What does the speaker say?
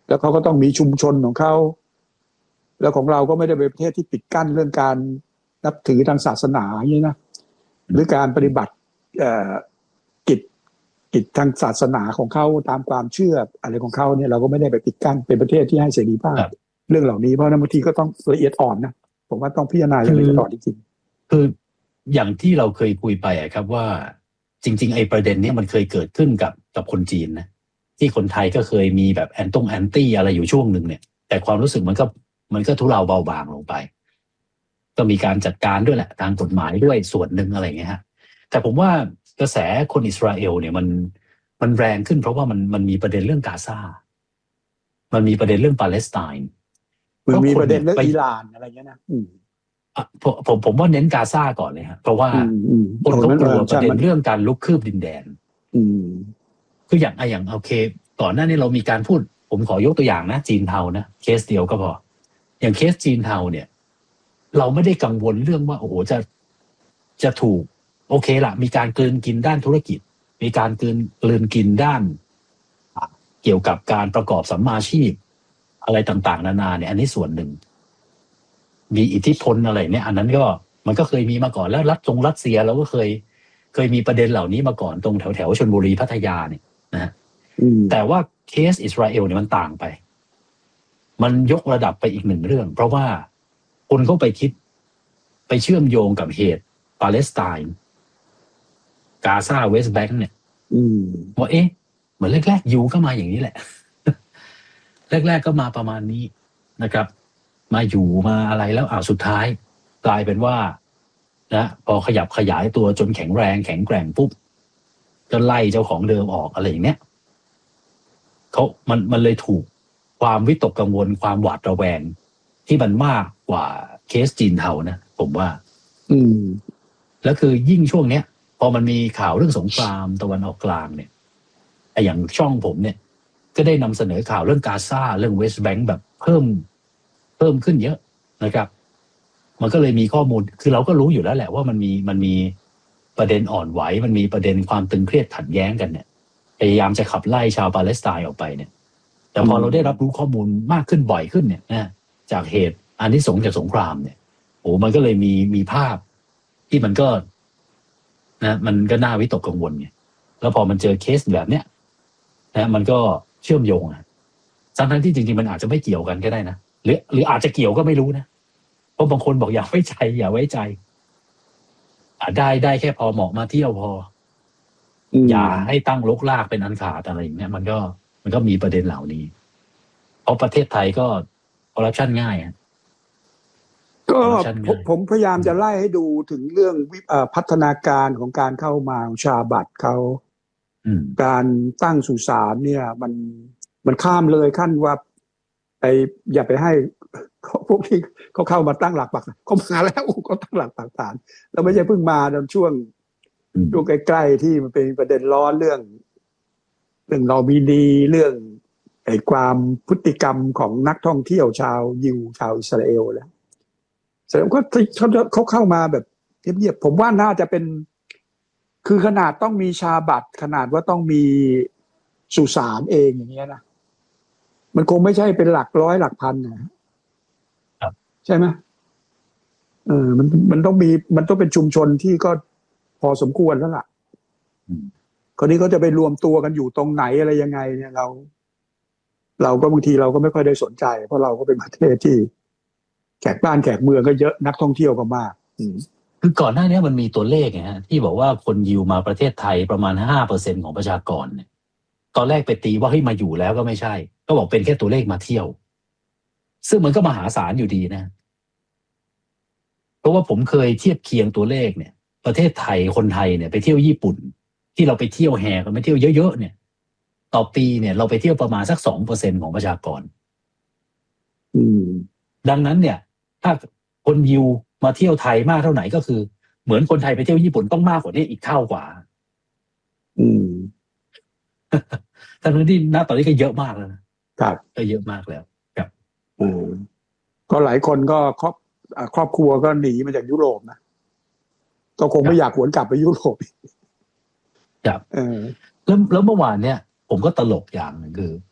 แล้วเขาก็ต้องมีชุมชนของเขาแล้วของเราก็ไม่ได้เป็นประเทศที่ปิดกั้นเรื่องการนับถือทางศาสนาอย่างนี้นะหรือการปฏิบัติกิจทางศาสนาของเขาตามความเชื่ออะไรของเขาเนี่ยเราก็ไม่ได้ไปปิดกั้นเป็นประเทศที่ให้เสรีภาพเรื่องเหล่านี้เพราะนั้นบางทีก็ต้องละเอียดอ่อนนะผมว่าต้องพิจารณาอย่างละเอียดอ่อนจริงๆคืออย่างที่เราเคยคุยไปครับว่าจริงๆไอ้ประเด็นนี้มันเคยเกิดขึ้นกับคนจีนนะที่คนไทยก็เคยมีแบบแอนตี้อะไรอยู่ช่วงหนึ่งเนี่ยแต่ความรู้สึกมันก็ทุเลาเบาบางลงไปก็มีการจัดการด้วยแหละทางกฎหมายด้วยส่วนหนึ่งอะไรเงี้ยฮะแต่ผมว่ากระแสคนอิสราเอลเนี่ยมันแรงขึ้นเพราะว่ามันมีประเด็นเรื่องกาซามันมีประเด็นเรื่องปาเลสไตน์มันมีประเด็นเรื่องอิหร่านอะไรเงี้ยนะผมว่าเน้นกาซาก่อนเลยฮะเพราะว่าคนเขากลัวประเด็นเรื่องการลุกคืบดินแดนคืออย่างโอเคก่อนหน้านี้เรามีการพูดผมขอยกตัวอย่างนะจีนเทานะเคสเดียวก็พออย่างเคสจีนเทาเนี่ยเราไม่ได้กังวลเรื่องว่าโอ้โหจะถูกโอเคละมีการกลืนกินด้านธุรกิจมีการกลืนกินด้านเกี่ยวกับการประกอบสัมมาชีพอะไรต่างๆนานาเนี่ยอันนี้ส่วนหนึ่งมีอิทธิพลอะไรเนี่ยอันนั้นก็มันก็เคยมีมาก่อนแล้วรัสเซียเราก็เคยมีประเด็นเหล่านี้มาก่อนตรงแถวชลบุรีพัทยาเนี่ยนะแต่ว่าเคสอิสราเอลเนี่ยมันต่างไปมันยกระดับไปอีกหนึ่งเรื่องเพราะว่าคนเข้าไปเชื่อมโยงกับเหตุปาเลสไตน์กาซาเวสต์แบงค์เนี่ยว่าเหมือนแรกๆยูก็มาอย่างนี้แหละ แรกๆก็มาประมาณนี้นะครับมาอยู่มาอะไรแล้วสุดท้ายกลายเป็นว่านะพอขยับขยายตัวจนแข็งแรงแข็งแกร่งปุ๊บก็ไล่เจ้าของเดิมออกอะไรอย่างเนี้ยมันเลยถูกความวิตกกังวลความหวาดระแวงที่มันมากกว่าเคสจีนเทานะผมว่าแล้วคือยิ่งช่วงเนี้ยพอมันมีข่าวเรื่องสงครามตะวันออกกลางเนี่ยอย่างช่องผมเนี่ยก็ได้นำเสนอข่าวเรื่องกาซาเรื่องเวสต์แบงค์แบบเพิ่มขึ้นเยอะนะครับมันก็เลยมีข้อมูลคือเราก็รู้อยู่แล้วแหละว่ามันมีประเด็นอ่อนไหวมันมีประเด็นความตึงเครียดขัดแย้งกันเนี่ยพยายามจะขับไล่ชาวปาเลสไตน์ออกไปเนี่ยแต่พอเราได้รับรู้ข้อมูลมากขึ้นบ่อยขึ้นเนี่ยนะจากเหตุอานิสงส์จากสงครามเนี่ยมันก็เลยมีภาพที่มันก็นะมันก็น่าวิตกกังวลไงแล้วพอมันเจอเคสแบบเนี้ยนะมันก็เชื่อมโยงทั้งที่จริงๆมันอาจจะไม่เกี่ยวกันก็ได้นะหรืออาจจะเกี่ยวก็ไม่รู้นะเพราะบางคนบอกอย่าไว้ใจได้แค่พอเหมาะมาเที่ยวพออย่าให้ตั้งรกรากเป็นอันขาดอะไรอย่างเงี้ยมันก็มีประเด็นเหล่านี้เพราะประเทศไทยก็คอร์รัปชันง่ายก็ผมพยายามจะไล่ให้ดูถึงเรื่องพัฒนาการของการเข้ามาของชาบัตเขาการตั้งสุสานเนี่ยมันข้ามเลยขั้นว่าอย่าไปให้พวกที่เขาเข้ามาตั้งหลักปักเขามาแล้วเขาตั้งหลักปักฐานแล้วไม่ใช่เพิ่งมาในช่วงใกล้ๆที่มันเป็นประเด็นร้อนเรื่องนอมินีเรื่องความพฤติกรรมของนักท่องเที่ยวชาวยิวชาวอิสราเอลแล้วแสดงว่าเขาเข้ามาแบบเงียบๆผมว่าน่าจะเป็นคือขนาดต้องมีชาบัตขนาดว่าต้องมีสุสานเองอย่างเงี้ยนะมันคงไม่ใช่เป็นหลักร้อยหลักพันนะครับใช่ไหมมันต้องเป็นชุมชนที่ก็พอสมควรแล้วล่ะคราวนี้ก็จะไปรวมตัวกันอยู่ตรงไหนอะไรยังไงเนี่ยเราก็บางทีเราก็ไม่ค่อยได้สนใจเพราะเราก็เป็นประเทศที่แขกบ้านแขกเมืองก็เยอะนักท่องเที่ยวก็มากคือก่อนหน้านี้มันมีตัวเลขไงฮะที่บอกว่าคนยิวมาประเทศไทยประมาณ 5% ของประชากรเนี่ยตอนแรกไปตีว่ามาอยู่แล้วก็ไม่ใช่ก็บอกเป็นแค่ตัวเลขมาเที่ยวซึ่งมันก็มหาศาลอยู่ดีนะเพราะว่าผมเคยเทียบเคียงตัวเลขเนี่ยประเทศไทยคนไทยเนี่ยไปเที่ยวญี่ปุ่นที่เราไปเที่ยวแห่กันไปเที่ยวเยอะๆเนี่ยต่อปีเนี่ยเราไปเที่ยวประมาณสัก 2% ของประชากรดังนั้นเนี่ยถ้าคนยิวมาเที่ยวไทยมากเท่าไหร่ก็คือเหมือนคนไทยไปเที่ยวญี่ปุ่นต้องมากกว่านี้อีกเท่ากว่าทั้งที่ณตอนนี้ก็เยอะมากแล้วนะครับก็เยอะมากแล้วครับก็หลายคนก็ครอบครัวก็หนีมาจากยุโรปนะก็คงไม่อยากหวนกลับไปยุโรปครับแล้วเมื่อวานเนี่ยผมก็ตลกอย่างนึงคือ